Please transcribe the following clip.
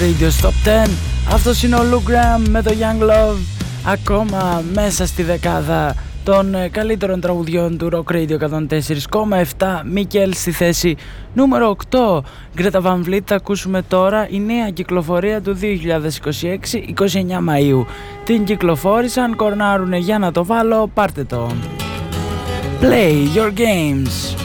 Radio Top 10. Αυτός είναι ο Luke Graham με το Young Love, ακόμα μέσα στη δεκάδα των καλύτερων τραγουδιών του Rock Radio 104,7. Μίκελ στη θέση νούμερο 8. Greta Van Fleet θα ακούσουμε τώρα, η νέα κυκλοφορία του 2026, 29 Μαΐου. Την κυκλοφόρησαν, κορνάρουνε για να το βάλω, πάρτε το. Play your games.